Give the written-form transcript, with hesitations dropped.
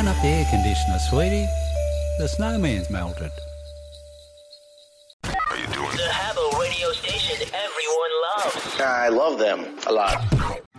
Turn up the air conditioner, sweetie. The snowman's melted. Are you doing The Habbo radio station everyone loves. I love them a lot.